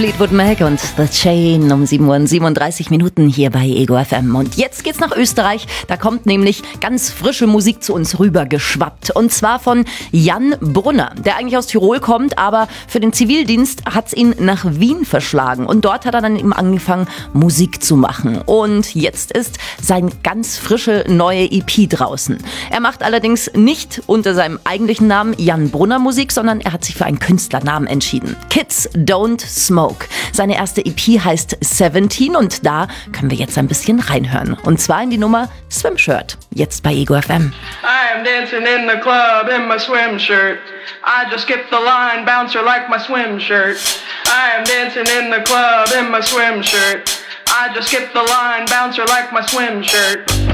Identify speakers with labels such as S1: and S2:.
S1: Fleetwood Mac und The Chain um 7:37 Uhr hier bei Ego FM. Und jetzt geht's nach Österreich. Da kommt nämlich ganz frische Musik zu uns rüber geschwappt. Und zwar von Jan Brunner, der eigentlich aus Tirol kommt, aber für den Zivildienst hat's ihn nach Wien verschlagen. Und dort hat er dann eben angefangen, Musik zu machen. Und jetzt ist sein ganz frische neue EP draußen. Er macht allerdings nicht unter seinem eigentlichen Namen Jan Brunner Musik, sondern er hat sich für einen Künstlernamen entschieden. Kids Don't Smoke. Seine erste EP heißt 17 und da können wir jetzt ein bisschen reinhören. Und zwar in die Nummer Swim Shirt. Jetzt bei Ego FM.
S2: I am dancing in the club in my swim shirt. I just skipped the line, bouncer like my swim shirt. I am dancing in the club in my swim shirt. I just skipped the line, bouncer like my swim shirt.